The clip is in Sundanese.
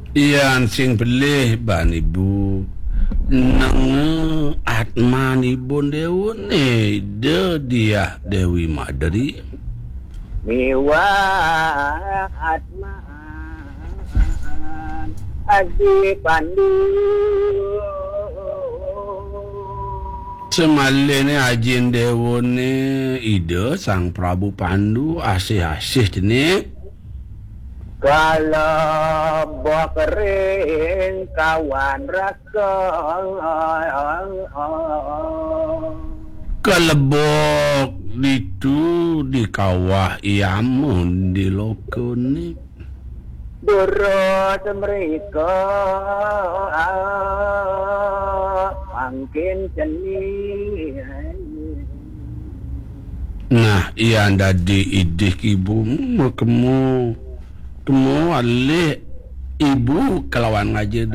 Iyan sing belih ban ibu nang atmani bondewone de dia Dewi Madri miwah atmaan adi pandu semalene ajin dewone ide Sang Prabu Pandu asih-asih jenik kalau kering kawan raka kelebok itu di kawah iamun di lokone durut mereka mungkin jenis. nah iya dadi idih ibu kemu alih ibu kelawan ngaji